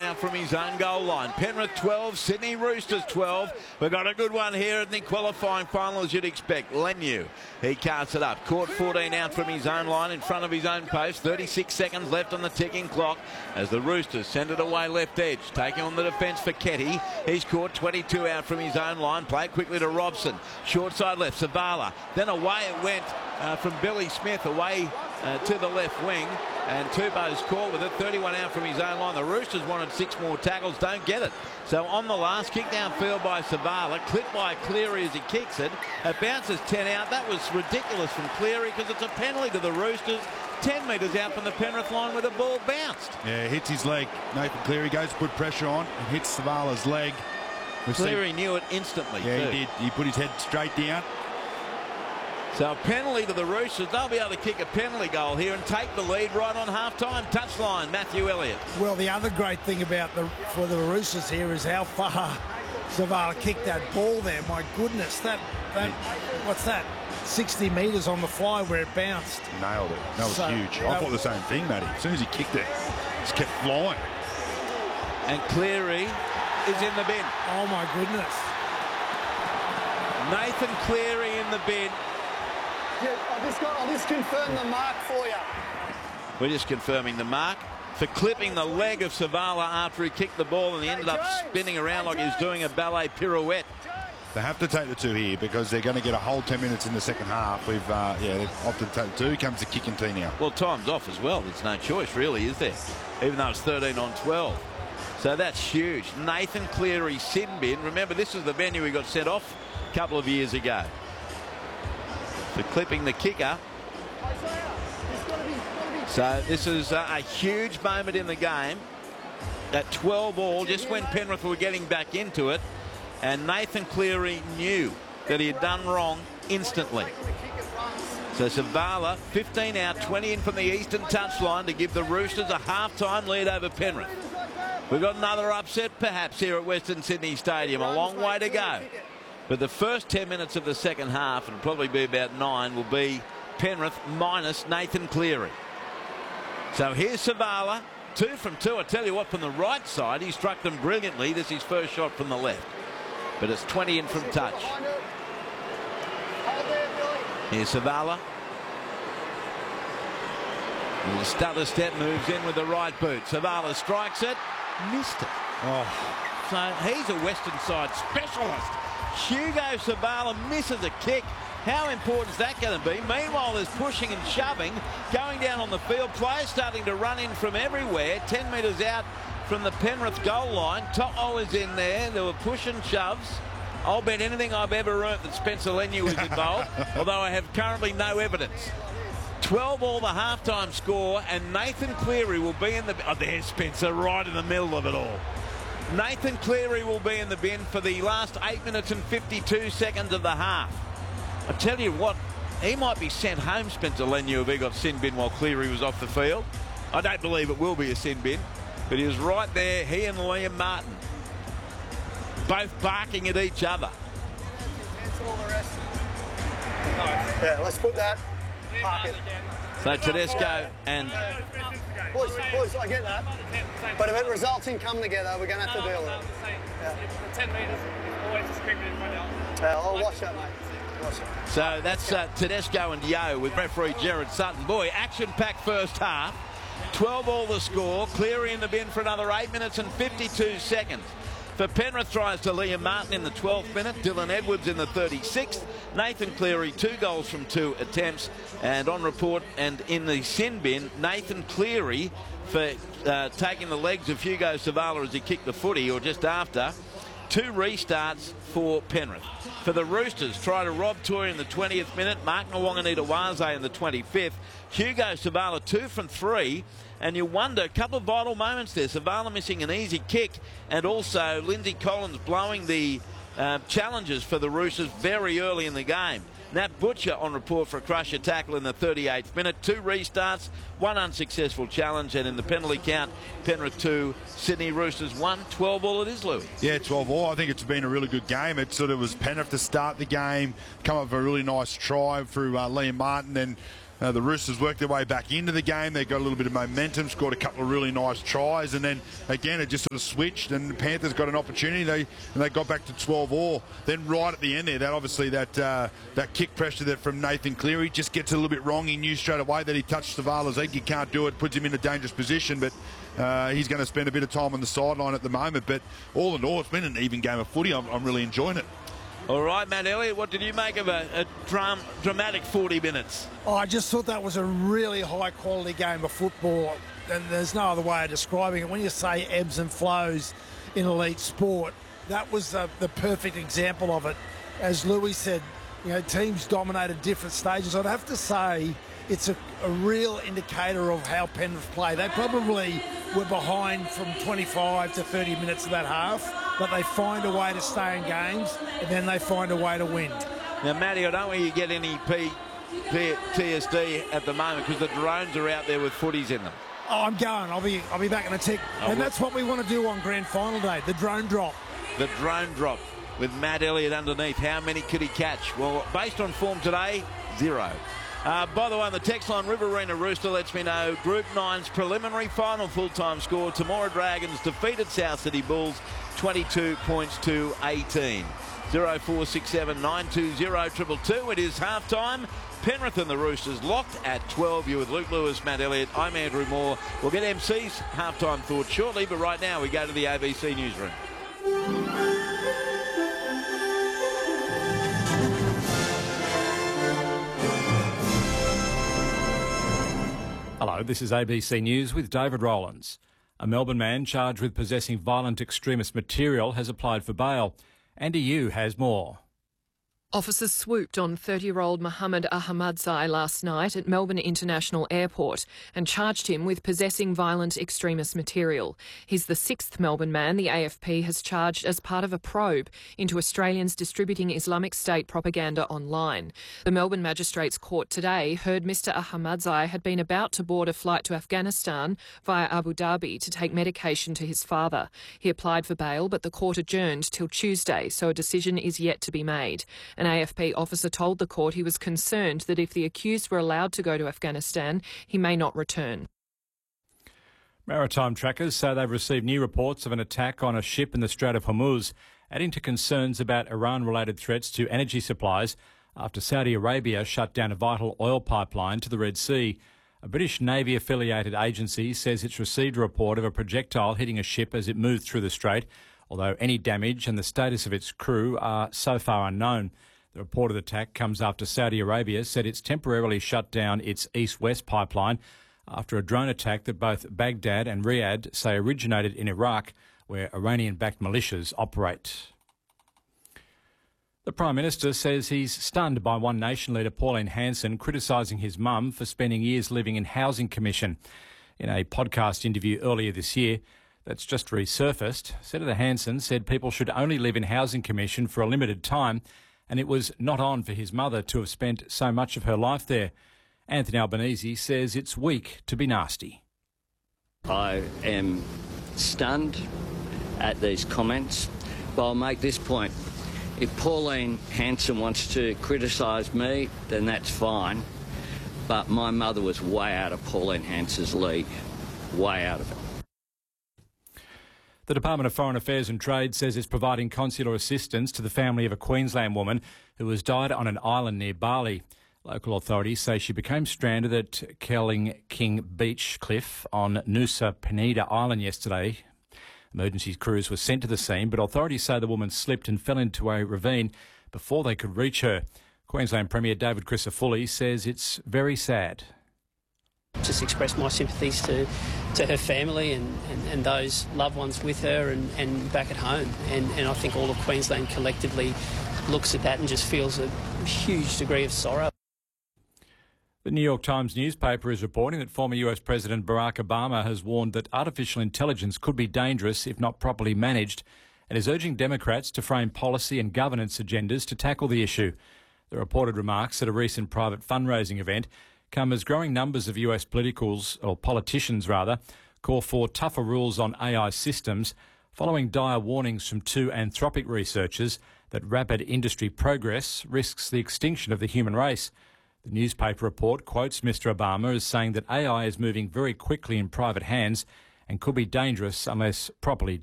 out from his own goal line. Penrith 12, Sydney Roosters 12. We've got a good one here in the qualifying final, as you'd expect. Leniu, he casts it up. Caught 14 out from his own line in front of his own post. 36 seconds left on the ticking clock as the Roosters send it away left edge. Taking on the defence for Ketty. He's caught 22 out from his own line. Played quickly to Robson. Short side left, Savala. Then away it went from Billy Smith away to the left wing. And Tupou's caught with it, 31 out from his own line. The Roosters wanted 6 more tackles, don't get it. So on the last, kick downfield by Savala, clipped by Cleary as he kicks it. It bounces 10 out. That was ridiculous from Cleary because it's a penalty to the Roosters. 10 metres out from the Penrith line where the ball bounced. Yeah, hits his leg. Nathan Cleary goes to put pressure on and hits Savala's leg. Cleary knew it instantly. Yeah, too. he did. He put his head straight down. So a penalty to the Roosters. They'll be able to kick a penalty goal here and take the lead right on half-time. Touchline, Matthew Elliott. Well, the other great thing about for the Roosters here is how far Savala kicked that ball there. My goodness, that what's that? 60 metres on the fly where it bounced. Nailed it. That was huge. I thought the same thing, Matty. As soon as he kicked it, just kept flying. And Cleary is in the bin. Oh, my goodness. Nathan Cleary in the bin. Yeah, I'll just confirm the mark for you. We're just confirming the mark for clipping the leg of Savala after he kicked the ball and he ended up spinning around like he was doing a ballet pirouette. They have to take the 2 here because they're going to get a whole 10 minutes in the second half. They've opted to take the 2. Comes the kicking tee now. Well, time's off as well. There's no choice, really, is there? Even though it's 13 on 12. So that's huge. Nathan Cleary sin bin. Remember, this is the venue he got sent off a couple of years ago. For clipping the kicker. So this is a huge moment in the game. At 12 all, just when Penrith were getting back into it, and Nathan Cleary knew that he had done wrong instantly. So Savala, 15 out, 20 in from the eastern touchline to give the Roosters a half-time lead over Penrith. We've got another upset perhaps here at Western Sydney Stadium. A long way to go. But the first 10 minutes of the second half, and it'll probably be about 9, will be Penrith minus Nathan Cleary. So here's Savala, 2 from 2. I tell you what, from the right side, he struck them brilliantly. This is his first shot from the left. But it's 20 in from touch. Here's Savala. And the stutter step moves in with the right boot. Savala strikes it. Missed it. Oh. So he's a Western side specialist. Hugo Savala misses a kick. How important is that going to be? Meanwhile, there's pushing and shoving going down on the field. Players starting to run in from everywhere. 10 metres out from the Penrith goal line. To'o is in there. There were push and shoves. I'll bet anything I've ever earned that Spencer Leniu was involved, although I have currently no evidence. 12 all the halftime score, and Nathan Cleary will be in the... Oh, there's Spencer right in the middle of it all. Nathan Cleary will be in the bin for the last 8 minutes and 52 seconds of the half. I tell you what, he might be sent home, Spencer Leniu, if he got sin bin while Cleary was off the field. I don't believe it will be a sin bin, but he was right there, he and Liam Martin, both barking at each other. Yeah, let's put that. Park it. So Tedesco and... Boys, I get that. But if it results in coming together, we're going to have to deal with it. Yeah. 10 metres, always just creeping in front of Yeah, I'll watch that, mate. Watch it. So that's Tedesco and Yeo with referee Jared Sutton. Boy, action-packed first half. 12 all the score. Cleary in the bin for another 8 minutes and 52 seconds. For Penrith, tries to Liam Martin in the 12th minute. Dylan Edwards in the 36th. Nathan Cleary, 2 goals from 2 attempts. And on report and in the sin bin, Nathan Cleary for taking the legs of Hugo Savala as he kicked the footy, or just after. 2 restarts for Penrith. For the Roosters, try to rob Toy in the 20th minute. Mark Nwanganita-Waze in the 25th. Hugo Savala 2 from 3. And you wonder, a couple of vital moments there. Savala missing an easy kick, and also Lindsay Collins blowing the challenges for the Roosters very early in the game. Nat Butcher on report for a crusher tackle in the 38th minute. 2 restarts, 1 unsuccessful challenge, and in the penalty count, Penrith 2, Sydney Roosters 1. 12 all it is, Louis. Yeah, 12 all. I think it's been a really good game. It sort of was Penrith to start the game, come up with a really nice try through Liam Martin, and The Roosters worked their way back into the game. They got a little bit of momentum, scored a couple of really nice tries, and then again it just sort of switched, and the Panthers got an opportunity. They got back to 12-all. Then right at the end there, that kick pressure from Nathan Cleary just gets a little bit wrong. He knew straight away that he touched Savala's leg. He can't do it, puts him in a dangerous position, but he's going to spend a bit of time on the sideline at the moment. But all in all, it's been an even game of footy. I'm really enjoying it. All right, Matt Elliott, what did you make of a dramatic 40 minutes? Oh, I just thought that was a really high-quality game of football, and there's no other way of describing it. When you say ebbs and flows in elite sport, that was the perfect example of it. As Louis said, teams dominated different stages. I'd have to say it's a real indicator of how Penrith play. They probably were behind from 25 to 30 minutes of that half, but they find a way to stay in games, and then they find a way to win. Now, Matty, I don't want you to get any PTSD at the moment because the drones are out there with footies in them. Oh, I'm going. I'll be back in a tick. And that's what we want to do on grand final day, the drone drop. The drone drop with Matt Elliott underneath. How many could he catch? Well, based on form today, 0. By the way, on the text line, Riverina Rooster lets me know Group 9's preliminary final full-time score. Temora Dragons defeated South Sydney Bulls 22 points to 18. 0467 920 222. It is halftime. Penrith and the Roosters locked at 12. You with Luke Lewis, Matt Elliott. I'm Andrew Moore. We'll get MC's halftime thoughts shortly, but right now we go to the ABC newsroom. Hello, this is ABC News with David Rowlands. A Melbourne man charged with possessing violent extremist material has applied for bail. Andy Yu has more. Officers swooped on 30-year-old Mohammed Ahmadzai last night at Melbourne International Airport and charged him with possessing violent extremist material. He's the 6th Melbourne man the AFP has charged as part of a probe into Australians distributing Islamic State propaganda online. The Melbourne Magistrates Court today heard Mr Ahmadzai had been about to board a flight to Afghanistan via Abu Dhabi to take medication to his father. He applied for bail, but the court adjourned till Tuesday, so a decision is yet to be made. An AFP officer told the court he was concerned that if the accused were allowed to go to Afghanistan, he may not return. Maritime trackers say they've received new reports of an attack on a ship in the Strait of Hormuz, adding to concerns about Iran-related threats to energy supplies after Saudi Arabia shut down a vital oil pipeline to the Red Sea. A British Navy-affiliated agency says it's received a report of a projectile hitting a ship as it moved through the strait, although any damage and the status of its crew are so far unknown. The reported attack comes after Saudi Arabia said it's temporarily shut down its east-west pipeline after a drone attack that both Baghdad and Riyadh say originated in Iraq, where Iranian-backed militias operate. The Prime Minister says he's stunned by One Nation leader Pauline Hanson criticising his mum for spending years living in Housing Commission. In a podcast interview earlier this year that's just resurfaced, Senator Hanson said people should only live in Housing Commission for a limited time, and it was not on for his mother to have spent so much of her life there. Anthony Albanese says it's weak to be nasty. I am stunned at these comments, but I'll make this point. If Pauline Hanson wants to criticise me, then that's fine, but my mother was way out of Pauline Hanson's league, way out of it. The Department of Foreign Affairs and Trade says it's providing consular assistance to the family of a Queensland woman who has died on an island near Bali. Local authorities say she became stranded at Kelling King Beach Cliff on Nusa Penida Island yesterday. Emergency crews were sent to the scene, but authorities say the woman slipped and fell into a ravine before they could reach her. Queensland Premier David Crisafulli says it's very sad. Just express my sympathies to her family and those loved ones with her and back at home. And I think all of Queensland collectively looks at that and just feels a huge degree of sorrow. The New York Times newspaper is reporting that former US President Barack Obama has warned that artificial intelligence could be dangerous if not properly managed, and is urging Democrats to frame policy and governance agendas to tackle the issue. The reported remarks at a recent private fundraising event come as growing numbers of US politicians call for tougher rules on AI systems, following dire warnings from two Anthropic researchers that rapid industry progress risks the extinction of the human race. The newspaper report quotes Mr Obama as saying that AI is moving very quickly in private hands and could be dangerous unless properly